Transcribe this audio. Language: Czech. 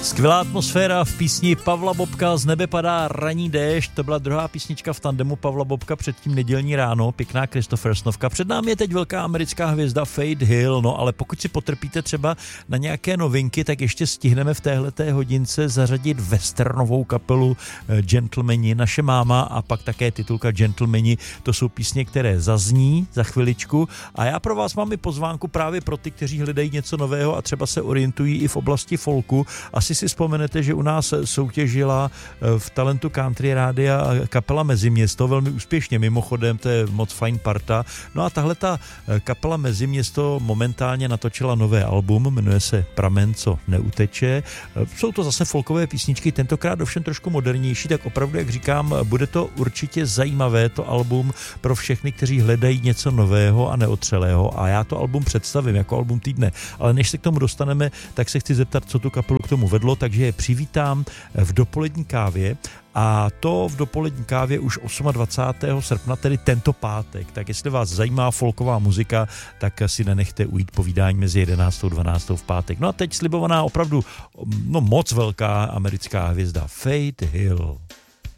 Skvělá atmosféra v písni Pavla Bobka Z nebe padá ranní déšť. To byla druhá písnička v tandemu Pavla Bobka předtím Nedělní ráno, pěkná Christophersnovka. Před námi je teď velká americká hvězda Fate Hill, no ale pokud si potrpíte třeba na nějaké novinky, tak ještě stihneme v téhleté hodince zařadit westernovou kapelu Gentlemani, Naše máma a pak také titulka Gentlemani. To jsou písně, které zazní za chviličku a já pro vás mám i pozvánku právě pro ty, kteří hledají něco nového a třeba se orientují i v oblasti folku. Asi si vzpomenete, že u nás soutěžila v Talentu Country Rádia kapela Meziměsto velmi úspěšně, mimochodem, to je moc fajn parta. No a tahle ta kapela Meziměsto momentálně natočila nové album, jmenuje se Pramen, co neuteče. Jsou to zase folkové písničky, tentokrát ovšem trošku modernější, tak opravdu, jak říkám, bude to určitě zajímavé, to album pro všechny, kteří hledají něco nového a neotřelého. A já to album představím jako album týdne. Ale než se k tomu dostaneme, tak se chci zeptat, co tu kapelu k tomu vedlo, takže je přivítám v dopolední kávě. A to v dopolední kávě už 28. srpna, tedy tento pátek. Tak jestli vás zajímá folková muzika, tak si nenechte ujít povídání mezi 11. a 12. v pátek. No a teď slibovaná opravdu moc velká americká hvězda Fate Hill.